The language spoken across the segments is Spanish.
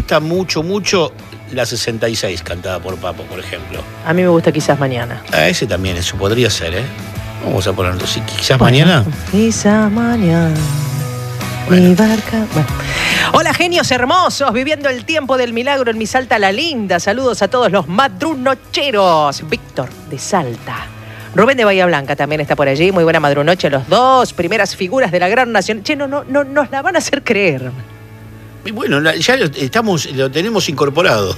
gusta mucho la 66, cantada por Papo, por ejemplo. A mí me gusta Quizás Mañana. Ese también, eso podría ser, ¿eh? Vamos a ponerlo, sí, quizás mañana. Quizás mañana. Bueno. Mi barca. Bueno. Hola, genios hermosos, viviendo el tiempo del milagro en mi Salta la Linda. Saludos a todos los madrunocheros. Víctor de Salta. Rubén de Bahía Blanca también está por allí. Muy buena madrunoche, los dos primeras figuras de la gran nación. Che, no nos la van a hacer creer. Y bueno, ya lo tenemos incorporado.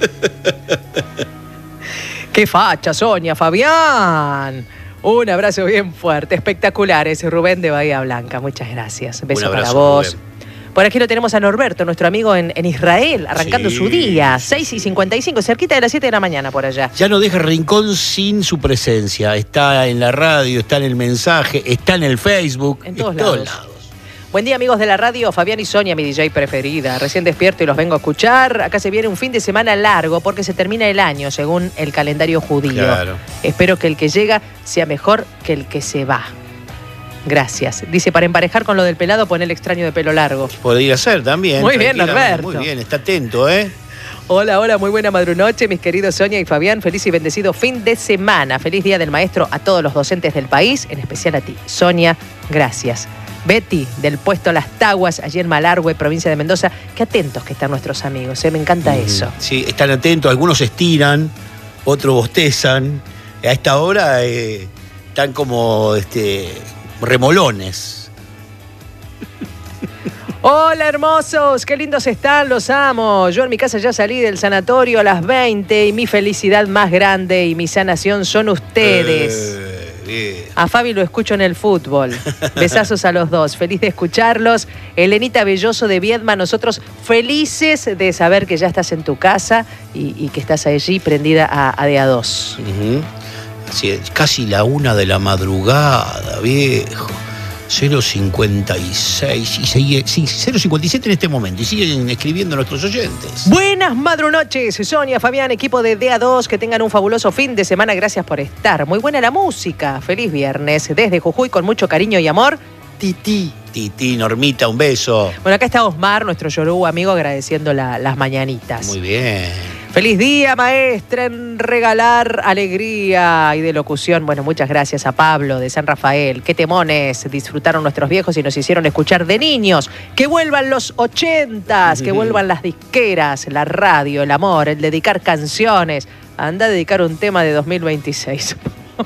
¡Qué facha, Sonia, Fabián! Un abrazo bien fuerte, espectaculares, Rubén de Bahía Blanca. Muchas gracias. Beso para vos. Rubén. Por aquí lo tenemos a Norberto, nuestro amigo en Israel, arrancando su día. 6:55, cerquita de las 7 de la mañana por allá. Ya no deja rincón sin su presencia. Está en la radio, está en el mensaje, está en el Facebook. En todos lados. Buen día, amigos de la radio. Fabián y Sonia, mi DJ preferida. Recién despierto y los vengo a escuchar. Acá se viene un fin de semana largo porque se termina el año según el calendario judío. Claro. Espero que el que llega sea mejor que el que se va. Gracias. Dice, para emparejar con lo del pelado, pon el extraño de pelo largo. Podría ser también. Muy bien, Norberto. Muy bien, está atento, ¿eh? Hola, muy buena madrunoche, mis queridos Sonia y Fabián. Feliz y bendecido fin de semana. Feliz Día del Maestro a todos los docentes del país, en especial a ti. Sonia, gracias. Betty, del puesto Las Taguas, allí en Malargüe, provincia de Mendoza. Qué atentos que están nuestros amigos, me encanta eso. Sí, están atentos, algunos estiran, otros bostezan. A esta hora están como remolones. Hola, hermosos, qué lindos están, los amo. Yo en mi casa ya salí del sanatorio a las 20 y mi felicidad más grande y mi sanación son ustedes. Bien. A Fabi lo escucho en el fútbol. Besazos a los dos. Feliz de escucharlos. Elenita Belloso de Viedma, nosotros felices de saber que ya estás en tu casa y que estás allí prendida a de a dos. Sí, casi la 1 de la madrugada, viejo. 0:56 y sigue, sí, 0:57 en este momento y siguen escribiendo nuestros oyentes. Buenas madrunoches, Sonia, Fabián, equipo de DA2, que tengan un fabuloso fin de semana, gracias por estar. Muy buena la música, feliz viernes, desde Jujuy con mucho cariño y amor, Titi, Normita, un beso. Bueno, acá está Osmar, nuestro yorú amigo, agradeciendo las mañanitas. Muy bien. Feliz día, maestra, en regalar alegría y de locución. Bueno, muchas gracias a Pablo de San Rafael. Qué temones disfrutaron nuestros viejos y nos hicieron escuchar de niños. Que vuelvan los 80s, que vuelvan las disqueras, la radio, el amor, el dedicar canciones. Anda a dedicar un tema de 2026.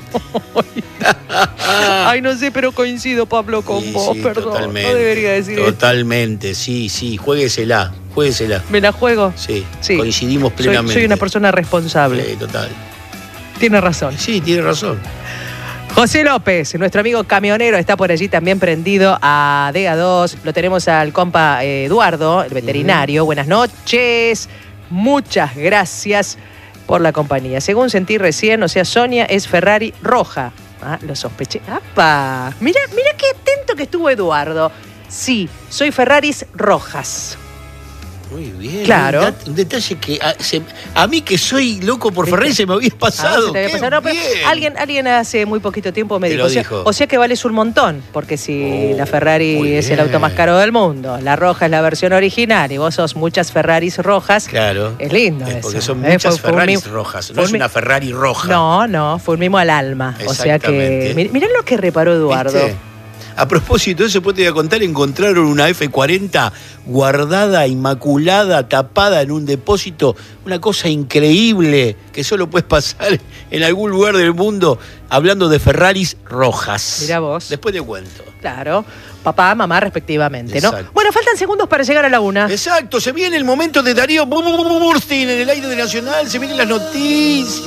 Ay, no sé, pero coincido, Pablo, con vos, perdón. Totalmente, no debería decir totalmente, esto. Sí, juéguesela. ¿Me la juego? Sí, coincidimos plenamente. Soy una persona responsable. Sí, total. Tiene razón. Sí, tiene razón. José López, nuestro amigo camionero, está por allí también prendido a DA2. Lo tenemos al compa Eduardo, el veterinario. Buenas noches. Muchas gracias por la compañía. Según sentí recién, Sonia es Ferrari roja. Lo sospeché. ¡Apa! Mira qué atento que estuvo Eduardo. Sí, soy Ferraris rojas. Muy bien. Claro. Un detalle que a mí, que soy loco por Ferrari, se me había pasado. Se te había pasado. No, pero alguien hace muy poquito tiempo me dijo. O sea que vales un montón, porque si la Ferrari es el auto más caro del mundo, la roja es la versión original y vos sos muchas Ferraris rojas. Claro. Es lindo eso. Porque son muchas Ferraris rojas. No es una Ferrari roja. No, fue un mimo al alma. O sea que. Mirá lo que reparó Eduardo. ¿Viste? A propósito de eso, después te voy a contar, encontraron una F40 guardada, inmaculada, tapada en un depósito. Una cosa increíble que solo puedes pasar en algún lugar del mundo hablando de Ferraris rojas. Mirá vos. Después te cuento. Claro, papá, mamá respectivamente, Exacto. ¿no? Bueno, faltan segundos para llegar a la 1. Exacto, se viene el momento de Darío Burstein en el aire de Nacional, se vienen las noticias.